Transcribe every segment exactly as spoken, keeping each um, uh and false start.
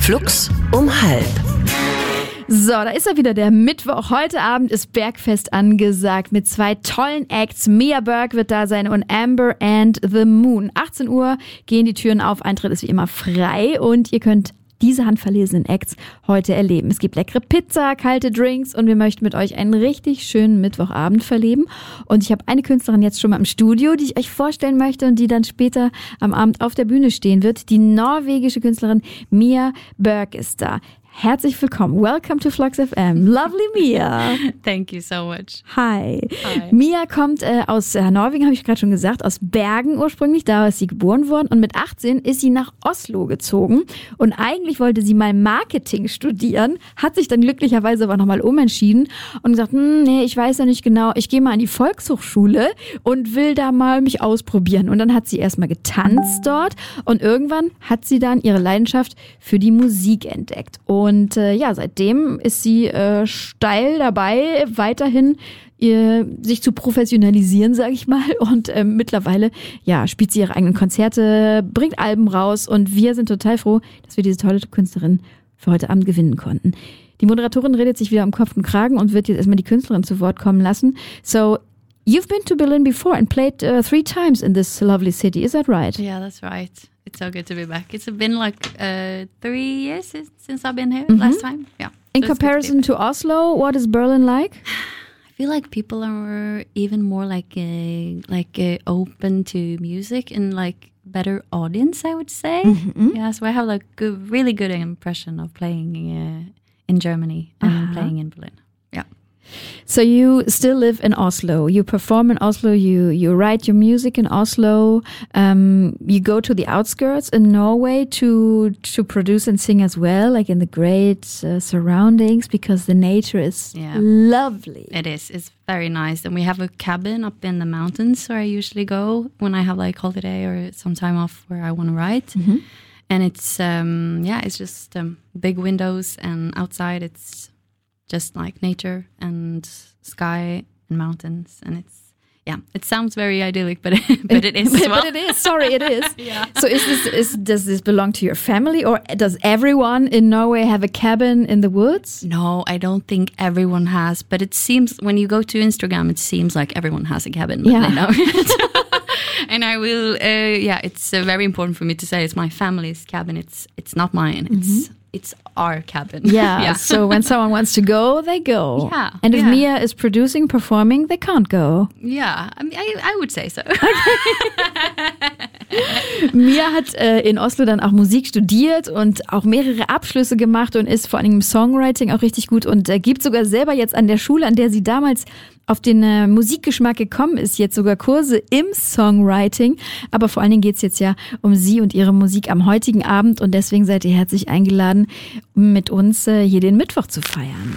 Flux um halb. So, da ist er wieder, der Mittwoch. Heute Abend ist Bergfest angesagt mit zwei tollen Acts. Mia Burke wird da sein und Amber and the Moon. achtzehn Uhr gehen die Türen auf, Eintritt ist wie immer frei und ihr könnt diese handverlesenen Acts heute erleben. Es gibt leckere Pizza, kalte Drinks und wir möchten mit euch einen richtig schönen Mittwochabend verleben. Und ich habe eine Künstlerin jetzt schon mal im Studio, die ich euch vorstellen möchte und die dann später am Abend auf der Bühne stehen wird. Die norwegische Künstlerin Mia Burke ist da. Herzlich willkommen. Welcome to Flux F M. Lovely Mia. Thank you so much. Hi. Hi. Mia kommt äh, aus äh, Norwegen, habe ich gerade schon gesagt, aus Bergen ursprünglich. Da ist sie geboren worden und mit achtzehn ist sie nach Oslo gezogen. Und eigentlich wollte sie mal Marketing studieren, hat sich dann glücklicherweise aber nochmal umentschieden und gesagt, hm, nee, ich weiß ja nicht genau, ich gehe mal an die Volkshochschule und will da mal mich ausprobieren. Und dann hat sie erstmal getanzt dort und irgendwann hat sie dann ihre Leidenschaft für die Musik entdeckt. Und Und äh, ja, seitdem ist sie äh, steil dabei, weiterhin ihr, sich zu professionalisieren, sage ich mal. Und äh, mittlerweile ja, spielt sie ihre eigenen Konzerte, bringt Alben raus. Und wir sind total froh, dass wir diese tolle Künstlerin für heute Abend gewinnen konnten. Die Moderatorin redet sich wieder um Kopf und Kragen und wird jetzt erstmal die Künstlerin zu Wort kommen lassen. So, you've been to Berlin before and played uh, three times in this lovely city. Is that right? Yeah, that's right. It's so good to be back. It's been like uh, three years since, since I've been here Mm-hmm. last time. Yeah. In So it's good to be comparison back. to Oslo, what is Berlin like? I feel like people are even more like uh, like uh, open to music and like better audience, I would say. Mm-hmm. Yeah, so I have like a really good impression of playing uh, in Germany and Uh-huh. playing in Berlin. Yeah. So you still live in Oslo. You perform in Oslo. You you write your music in Oslo. Um, you go to the outskirts in Norway to to produce and sing as well, like in the great uh, surroundings, because the nature is Yeah. lovely. It is. It's very nice. And we have a cabin up in the mountains where I usually go when I have like holiday or some time off where I want to write. Mhm. And it's, um, yeah, it's just um, big windows and outside it's just like nature and sky and mountains. And it's, yeah, it sounds very idyllic, but, but it is as well. But it is. Sorry, it is. Yeah. So is this is does this belong to your family, or does everyone in Norway have a cabin in the woods? No, I don't think everyone has, but it seems when you go to Instagram, it seems like everyone has a cabin. But Yeah. they don't. And I will, uh, yeah, it's uh, very important for me to say it's my family's cabin. It's it's not mine. It's it's our cabin. Yeah, yeah. so when someone wants to go, they go. Yeah, And if yeah. Mia is producing, performing, they can't go. Yeah, I mean, I, I would say so. Mia hat äh, in Oslo dann auch Musik studiert und auch mehrere Abschlüsse gemacht und ist vor allem im Songwriting auch richtig gut und äh, gibt sogar selber jetzt an der Schule, an der sie damals auf den äh, Musikgeschmack gekommen ist, jetzt sogar Kurse im Songwriting. Aber vor allen Dingen geht's jetzt ja um sie und ihre Musik am heutigen Abend und deswegen seid ihr herzlich eingeladen, mit uns äh, hier den Mittwoch zu feiern.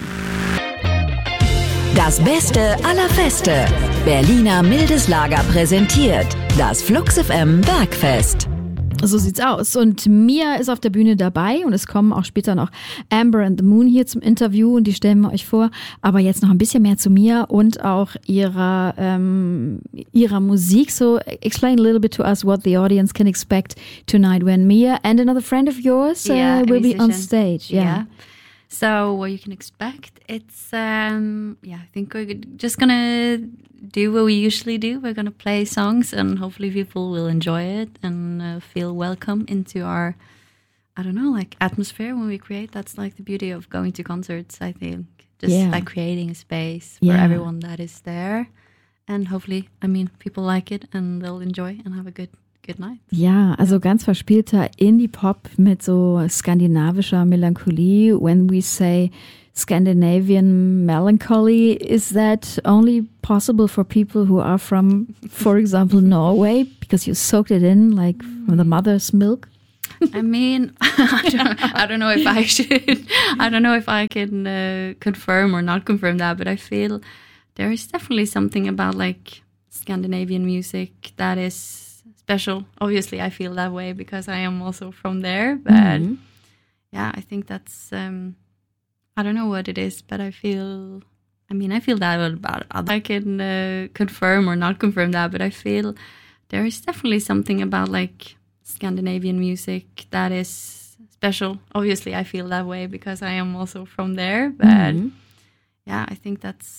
Das Beste aller Feste. Berliner Mildes Lager präsentiert das Flux F M Bergfest. So sieht's aus. Und Mia ist auf der Bühne dabei und es kommen auch später noch Amber and the Moon hier zum Interview und die stellen wir euch vor. Aber jetzt noch ein bisschen mehr zu Mia und auch ihrer, ähm, ihrer Musik. So explain a little bit to us what the audience can expect tonight when Mia and another friend of yours uh, Yeah, a will be on musician. stage. Yeah. Yeah. So what you can expect, it's, um, yeah, I think we're just gonna do what we usually do. We're gonna play songs and hopefully people will enjoy it and uh, feel welcome into our, I don't know, like atmosphere when we create. That's like the beauty of going to concerts, I think. Just Yeah. like creating a space for Yeah. everyone that is there. And hopefully, I mean, people like it and they'll enjoy and have a good good night. Ja, also ganz verspielter Indie-Pop mit so skandinavischer Melancholie. When we say Scandinavian melancholy, is that only possible for people who are from, for example, Norway? Because you soaked it in like from the mother's milk? I mean, I don't, I don't know if I should, I don't know if I can uh, confirm or not confirm that, but I feel there is definitely something about like Scandinavian music that is special. Obviously, I feel that way because I am also from there. But Mm-hmm. yeah, I think that's, um, I don't know what it is, but I feel, I mean, I feel that about it. I can uh, confirm or not confirm that, but I feel there is definitely something about like Scandinavian music that is special. Obviously, I feel that way because I am also from there. But Mhm. yeah, I think that's